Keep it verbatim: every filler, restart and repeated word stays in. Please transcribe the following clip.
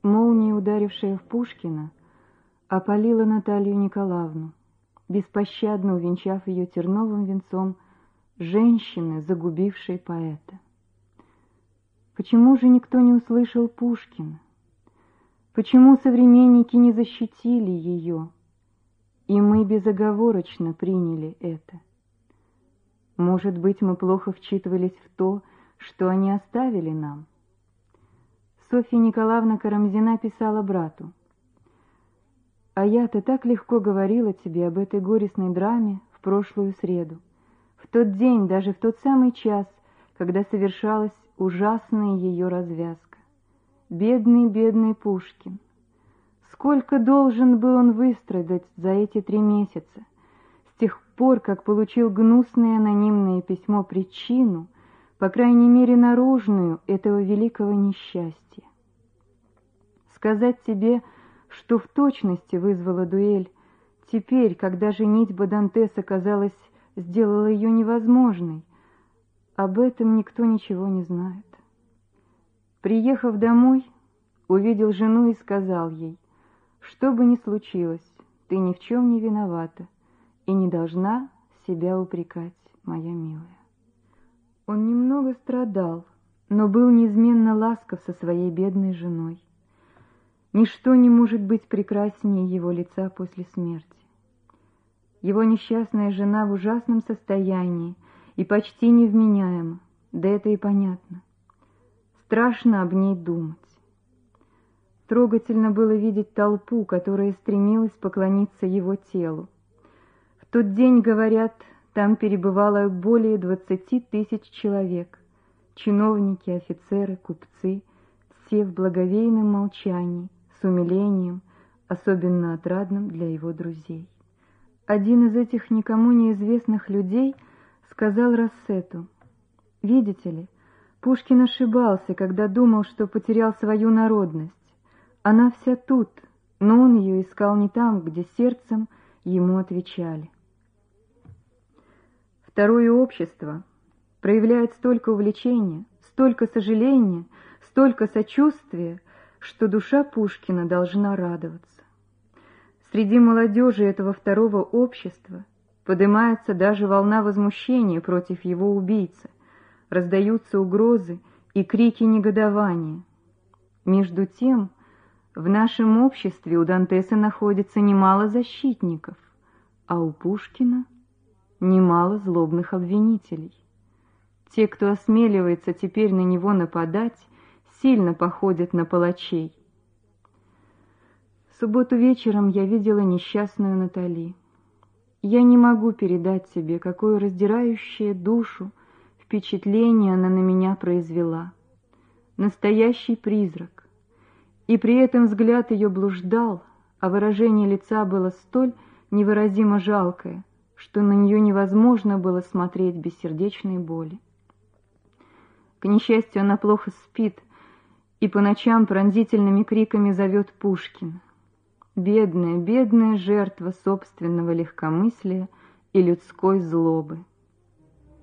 Молния, ударившая в Пушкина, опалила Наталью Николаевну, беспощадно увенчав ее терновым венцом женщины, загубившей поэта. Почему же никто не услышал Пушкина? Почему современники не защитили ее, и мы безоговорочно приняли это? Может быть, мы плохо вчитывались в то, что они оставили нам? Софья Николаевна Карамзина писала брату: «А я-то так легко говорила тебе об этой горестной драме в прошлую среду, в тот день, даже в тот самый час, когда совершалась ужасная ее развязка. Бедный, бедный Пушкин! Сколько должен был он выстрадать за эти три месяца, с тех пор, как получил гнусное анонимное письмо причину, по крайней мере наружную, этого великого несчастья. Сказать тебе, что в точности вызвала дуэль, теперь, когда женитьба Дантеса, казалось, сделала ее невозможной, об этом никто ничего не знает. Приехав домой, увидел жену и сказал ей: что бы ни случилось, ты ни в чем не виновата и не должна себя упрекать, моя милая». Он немного страдал, но был неизменно ласков со своей бедной женой. Ничто не может быть прекраснее его лица после смерти. Его несчастная жена в ужасном состоянии и почти невменяема, да это и понятно. Страшно об ней думать. Трогательно было видеть толпу, которая стремилась поклониться его телу. В тот день, говорят, там перебывало более двадцати тысяч человек, чиновники, офицеры, купцы, все в благоговейном молчании, с умилением, особенно отрадным для его друзей. Один из этих никому неизвестных людей сказал Рассету: «Видите ли, Пушкин ошибался, когда думал, что потерял свою народность. Она вся тут, но он ее искал не там, где сердцем ему отвечали». Второе общество проявляет столько увлечения, столько сожаления, столько сочувствия, что душа Пушкина должна радоваться. Среди молодежи этого второго общества поднимается даже волна возмущения против его убийцы, раздаются угрозы и крики негодования. Между тем, в нашем обществе у Дантеса находится немало защитников, а у Пушкина немало злобных обвинителей. Те, кто осмеливается теперь на него нападать, сильно походят на палачей. В субботу вечером я видела несчастную Натали. Я не могу передать тебе, какое раздирающее душу впечатление она на меня произвела. Настоящий призрак. И при этом взгляд ее блуждал, а выражение лица было столь невыразимо жалкое, что на нее невозможно было смотреть без сердечной боли. К несчастью, она плохо спит и по ночам пронзительными криками зовет Пушкина. Бедная, бедная жертва собственного легкомыслия и людской злобы.